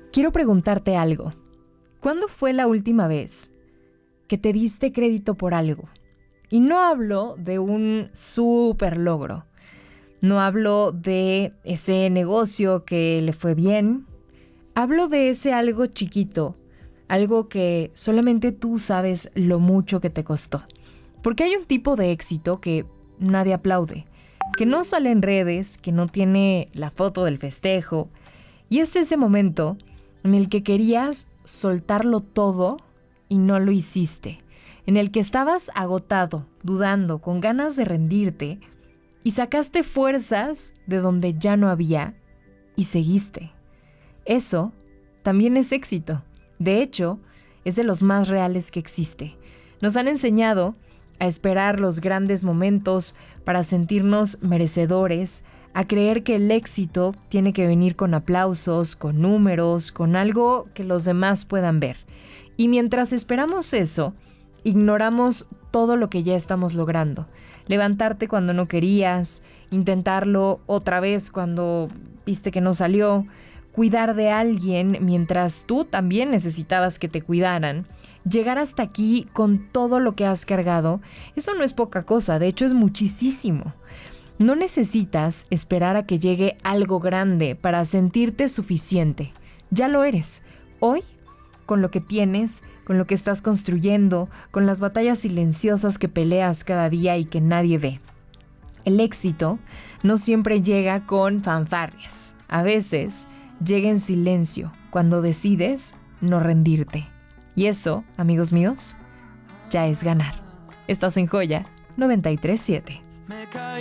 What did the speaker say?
Quiero preguntarte algo. ¿Cuándo fue la última vez que te diste crédito por algo? Y no hablo de un súper logro. No hablo de ese negocio que le fue bien. Hablo de ese algo chiquito, algo que solamente tú sabes lo mucho que te costó. Porque hay un tipo de éxito que nadie aplaude, que no sale en redes, que no tiene la foto del festejo. Y es ese momento en el que querías soltarlo todo y no lo hiciste. En el que estabas agotado, dudando, con ganas de rendirte y sacaste fuerzas de donde ya no había y seguiste. Eso también es éxito. De hecho, es de los más reales que existe. Nos han enseñado a esperar los grandes momentos para sentirnos merecedores, a creer que el éxito tiene que venir con aplausos, con números, con algo que los demás puedan ver. Y mientras esperamos eso, ignoramos todo lo que ya estamos logrando. Levantarte cuando no querías, intentarlo otra vez cuando viste que no salió, cuidar de alguien mientras tú también necesitabas que te cuidaran. Llegar hasta aquí con todo lo que has cargado, eso no es poca cosa, de hecho es muchísimo. No necesitas esperar a que llegue algo grande para sentirte suficiente. Ya lo eres. Hoy, con lo que tienes, con lo que estás construyendo, con las batallas silenciosas que peleas cada día y que nadie ve. El éxito no siempre llega con fanfarrias. A veces llega en silencio, cuando decides no rendirte. Y eso, amigos míos, ya es ganar. Estás en Joya 93.7.